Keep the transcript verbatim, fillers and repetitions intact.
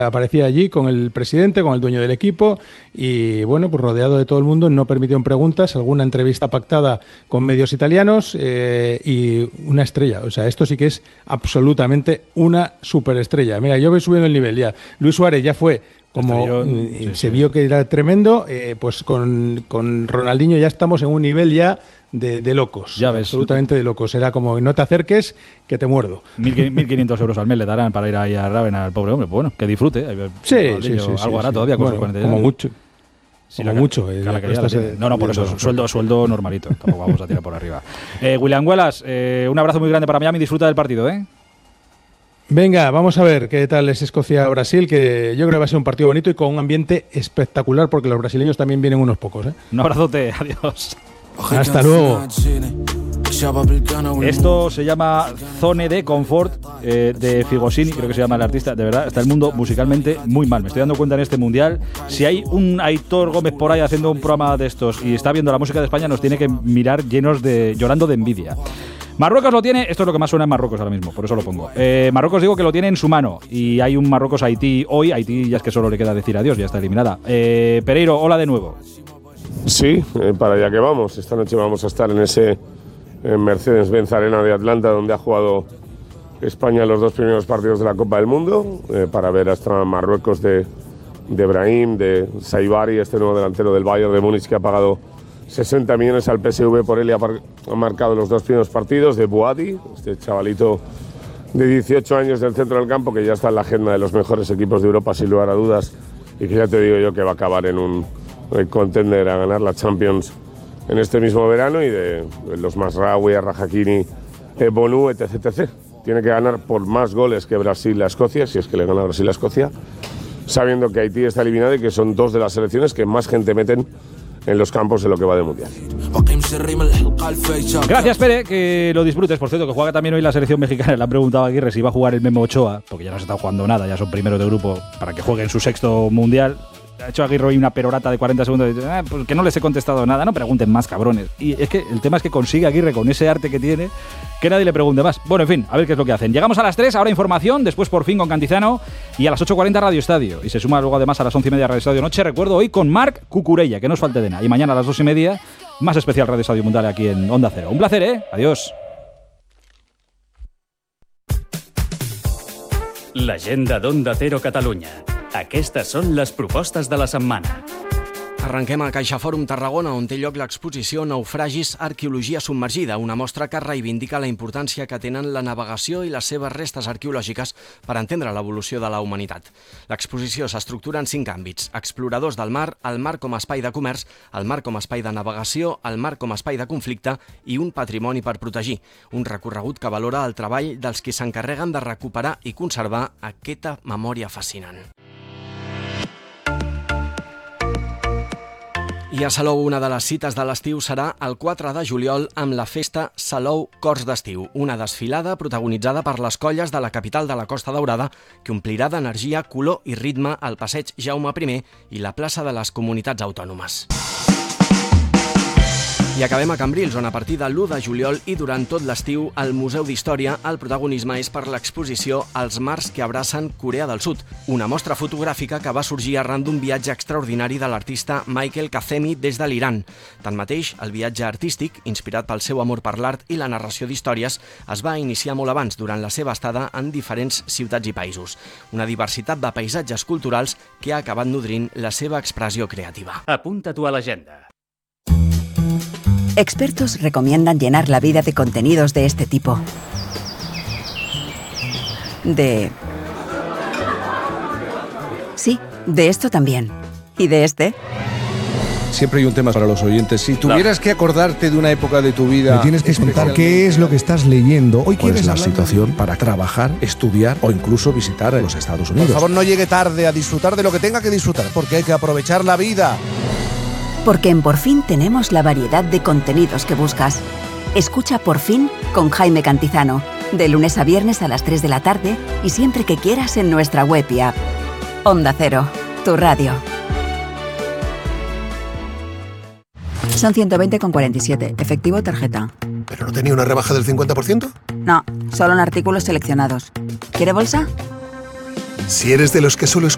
aparecía allí con el presidente, con el dueño del equipo y, bueno, pues rodeado de todo el mundo, no permitieron preguntas, alguna entrevista pactada con medios italianos eh, y una estrella. O sea, esto sí que es absolutamente una superestrella. Mira, yo voy subiendo el nivel ya. Luis Suárez ya fue, como yo, sí, se sí. vio que era tremendo, eh, pues con, con Ronaldinho ya estamos en un nivel ya De, de locos, ya ves. Absolutamente de locos. Era como, no te acerques, que te muerdo. mil quinientos euros al mes le darán para ir ahí a Rávena al pobre hombre. Pues bueno, que disfrute. Sí, sí, sí, algo sí, hará sí. todavía con bueno, sus cuarenta y como mucho. Sí, como la, mucho. Que eh, la que se, no, no, por eso, sueldo, sueldo normalito. Tampoco vamos a tirar por arriba. Eh, William Huelas, eh, un abrazo muy grande para Miami. Disfruta del partido, ¿eh? Venga, vamos a ver qué tal es Escocia-Brasil, que yo creo que va a ser un partido bonito y con un ambiente espectacular, porque los brasileños también vienen unos pocos, ¿eh? Un abrazote, adiós. Hasta luego. Esto se llama Zone de Confort eh, de Figosini, creo que se llama el artista. De verdad, está el mundo musicalmente muy mal. Me estoy dando cuenta en este mundial. Si hay un Aitor Gómez por ahí haciendo un programa de estos y está viendo la música de España, nos tiene que mirar llenos de llorando de envidia. Marruecos lo tiene, esto es lo que más suena en Marruecos ahora mismo, por eso lo pongo. Eh, Marruecos digo que lo tiene en su mano y hay un Marruecos-Haití hoy. Haití ya es que solo le queda decir adiós, ya está eliminada. Eh, Pereiro, hola de nuevo. Sí, eh, para allá que vamos. Esta noche vamos a estar en ese en Mercedes-Benz Arena de Atlanta, donde ha jugado España los dos primeros partidos de la Copa del Mundo, eh, para ver hasta Marruecos de, de Brahim, de Saibari, este nuevo delantero del Bayern de Múnich que ha pagado sesenta millones al P S V por él y ha, par- ha marcado los dos primeros partidos, de Bouadi, este chavalito de dieciocho años del centro del campo, que ya está en la agenda de los mejores equipos de Europa, sin lugar a dudas, y que ya te digo yo que va a acabar en un contender a ganar la Champions en este mismo verano, y de, de los Masraoui, Rahakini, eh, Bonu, etc, etcétera. Tiene que ganar por más goles que Brasil a Escocia, si es que le gana Brasil a Escocia, sabiendo que Haití está eliminado y que son dos de las selecciones que más gente meten en los campos en lo que va de mundial. Gracias, Pere, que lo disfrutes. Por cierto, que juega también hoy la selección mexicana. Le han preguntado a Aguirre si va a jugar el Memo Ochoa, porque ya no se está jugando nada, ya son primeros de grupo, para que juegue en su sexto mundial. Ha hecho Aguirre hoy una perorata de cuarenta segundos y dice, ah, pues que no les he contestado nada. No pregunten más, cabrones. Y es que el tema es que consigue Aguirre, con ese arte que tiene, que nadie le pregunte más. Bueno, en fin, a ver qué es lo que hacen. Llegamos a las tres, ahora información, después por fin con Cantizano, y a las ocho cuarenta Radio Estadio. Y se suma luego además a las once y media Radio Estadio Noche. Recuerdo hoy con Marc Cucurella, que no os falte de nada. Y mañana a las dos y media, más especial Radio Estadio Mundial aquí en Onda Cero. Un placer, ¿eh? Adiós. L'agenda d'Onda Cero Catalunya. Aquestes són les propostes de la setmana. Arrenquem al CaixaFòrum Tarragona, on té lloc l'exposició Naufragis, arqueologia submergida, una mostra que reivindica la importància que tenen la navegació i les seves restes arqueològiques per entendre l'evolució de la humanitat. L'exposició s'estructura en cinc àmbits: exploradors del mar, el mar com a espai de comerç, el mar com a espai de navegació, el mar com a espai de conflicte i un patrimoni per protegir. Un recorregut que valora el treball dels qui s'encarreguen de recuperar i conservar aquesta memòria fascinant. I a Salou, una de les cites de l'estiu serà el quatre de juliol amb la festa Salou Cors d'Estiu, una desfilada protagonitzada per les colles de la capital de la Costa Daurada que omplirà d'energia, color i ritme el passeig Jaume primer i la plaça de les Comunitats Autònomes. I acabem a Cambrils, on a partir de l'u de juliol i durant tot l'estiu al Museu d'Història el protagonisme és per l'exposició Els mars que abracen Corea del Sud, una mostra fotogràfica que va sorgir arran d'un viatge extraordinari de l'artista Michael Kazemi des de l'Iran. Tanmateix, el viatge artístic, inspirat pel seu amor per l'art i la narració d'històries, es va iniciar molt abans, durant la seva estada en diferents ciutats i països. Una diversitat de paisatges culturals que ha acabat nodrint la seva expressió creativa. Apunta-t'ho a l'agenda. Expertos recomiendan llenar la vida de contenidos de este tipo. De... Sí, de esto también. ¿Y de este? Siempre hay un tema para los oyentes. Si tuvieras que acordarte de una época de tu vida... Me tienes que contar qué es lo que estás leyendo. Hoy ¿Cuál quieres es la hablar situación de... para trabajar, estudiar o incluso visitar los Estados Unidos? Por favor, no llegue tarde a disfrutar de lo que tenga que disfrutar, porque hay que aprovechar la vida. Porque en Por Fin tenemos la variedad de contenidos que buscas. Escucha Por Fin con Jaime Cantizano, de lunes a viernes a las tres de la tarde y siempre que quieras en nuestra web y app. Onda Cero, tu radio. Son ciento veinte con cuarenta y siete, efectivo o tarjeta. ¿Pero no tenía una rebaja del cincuenta por ciento? No, solo en artículos seleccionados. ¿Quiere bolsa? Si eres de los que solo escuchas